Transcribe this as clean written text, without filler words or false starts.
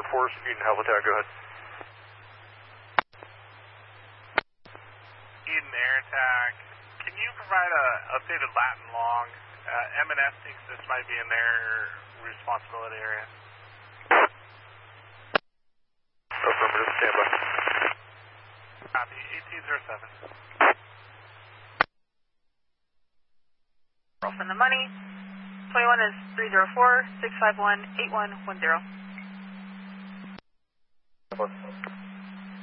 Force, Eden Alpha Tower, go ahead. Eden Air Attack, can you provide a updated lat and long? M&S thinks this might be in their responsibility area. Affirmative, stand by. Copy, 1807. Roll from the money. 21 is 304-651-8110.